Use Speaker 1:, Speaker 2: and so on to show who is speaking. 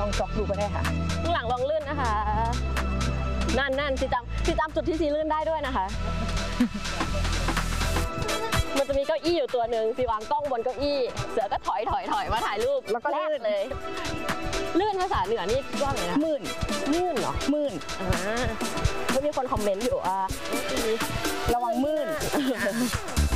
Speaker 1: ลองจอกดูก็ได้ค่ะ
Speaker 2: ข้างหลังลองลื่นนะคะนั่นซีจำจุดที่ซีลื่นได้ด้วยนะคะมันจะมีเก้าอี้อยู่ตัวหนึ่งซีวางกล้องบนเก้าอี้เสือก็ถอยมาถ่ายรูป
Speaker 1: แล้วก็ลื่น
Speaker 2: เลยลื่นภาษาเหนือนี่ว่าไงนะ
Speaker 1: มื่น
Speaker 2: เหรอ
Speaker 1: มื่น
Speaker 2: ก็มีคนคอมเมนต์อยู่ระวังมื่น